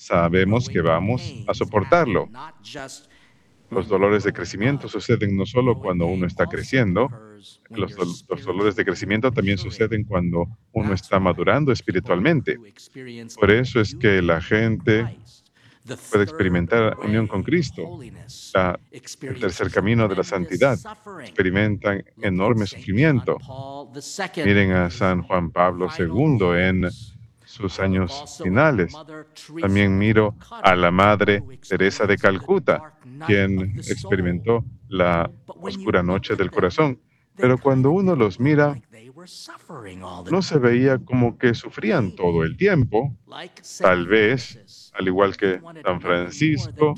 sabemos que vamos a soportarlo. Los dolores de crecimiento suceden no solo cuando uno está creciendo, los dolores de crecimiento también suceden cuando uno está madurando espiritualmente. Por eso es que la gente puede experimentar unión con Cristo. El tercer camino de la santidad experimentan enorme sufrimiento. Miren a San Juan Pablo II en sus años finales. También miro a la Madre Teresa de Calcuta, quien experimentó la oscura noche del corazón. Pero cuando uno los mira, no se veía como que sufrían todo el tiempo. Tal vez, al igual que San Francisco,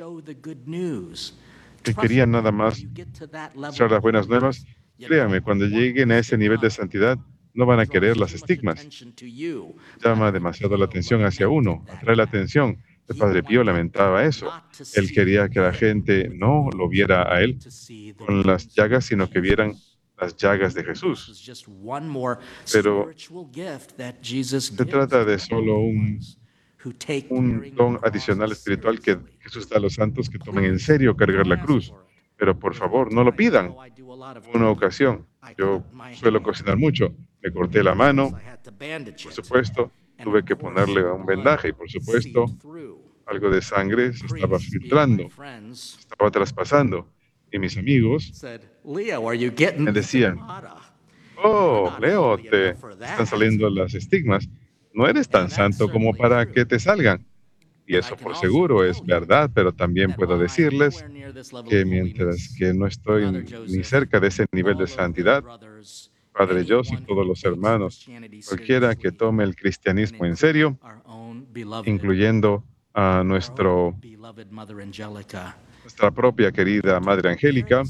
que querían nada más mostrar las buenas nuevas. Créanme, cuando lleguen a ese nivel de santidad, no van a querer las estigmas. Llama demasiado la atención hacia uno, atrae la atención. El Padre Pío lamentaba eso. Él quería que la gente no lo viera a él con las llagas, sino que vieran las llagas de Jesús. Pero se trata de solo un don adicional espiritual que Jesús da a los santos que tomen en serio cargar la cruz. Pero por favor, no lo pidan. Una ocasión, yo suelo cocinar mucho, me corté la mano, por supuesto, tuve que ponerle un vendaje y por supuesto, algo de sangre se estaba filtrando, estaba traspasando. Y mis amigos me decían, oh, Leo, te están saliendo las estigmas. No eres tan santo como para que te salgan. Y eso por seguro es verdad, pero también puedo decirles que mientras que no estoy ni cerca de ese nivel de santidad, Padre Joseph y todos los hermanos, cualquiera que tome el cristianismo en serio, incluyendo a nuestra propia querida Madre Angélica,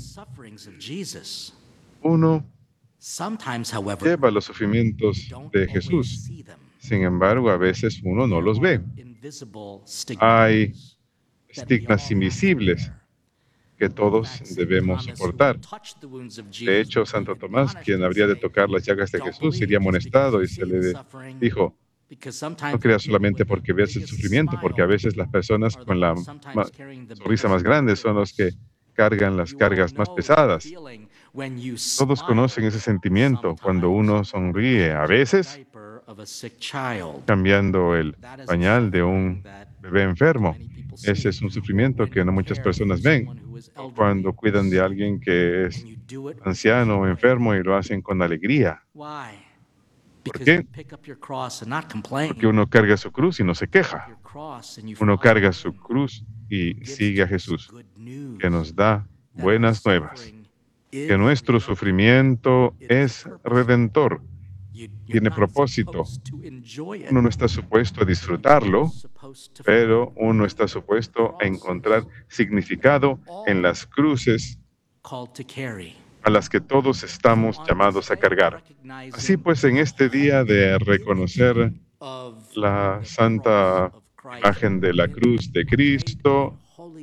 uno lleva los sufrimientos de Jesús. Sin embargo, a veces uno no los ve. Hay estigmas invisibles que todos debemos soportar. De hecho, Santo Tomás, quien habría de tocar las llagas de Jesús, sería amonestado y se le dijo, no creas solamente porque ves el sufrimiento, porque a veces las personas con la sonrisa más grande son los que cargan las cargas más pesadas. Todos conocen ese sentimiento cuando uno sonríe, a veces cambiando el pañal de un bebé enfermo. Ese es un sufrimiento que no muchas personas ven. Cuando cuidan de alguien que es anciano o enfermo y lo hacen con alegría. ¿Por qué? Porque uno carga su cruz y no se queja. Uno carga su cruz y sigue a Jesús, que nos da buenas nuevas. Que nuestro sufrimiento es redentor, tiene propósito. Uno no está supuesto a disfrutarlo, pero uno está supuesto a encontrar significado en las cruces a las que todos estamos llamados a cargar. Así pues, en este día de reconocer la santa imagen de la cruz de Cristo,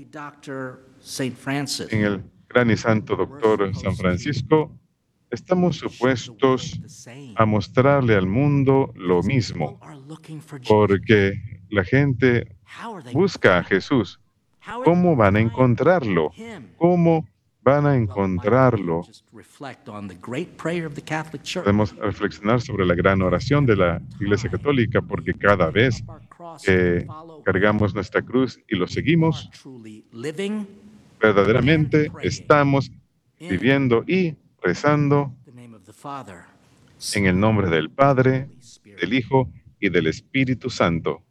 en el gran y santo doctor San Francisco, estamos supuestos a mostrarle al mundo lo mismo, porque la gente busca a Jesús. ¿Cómo van a encontrarlo? ¿Cómo van a encontrarlo? Podemos reflexionar sobre la gran oración de la Iglesia Católica, porque cada vez que cargamos nuestra cruz y lo seguimos, verdaderamente estamos viviendo y rezando en el nombre del Padre, del Hijo y del Espíritu Santo.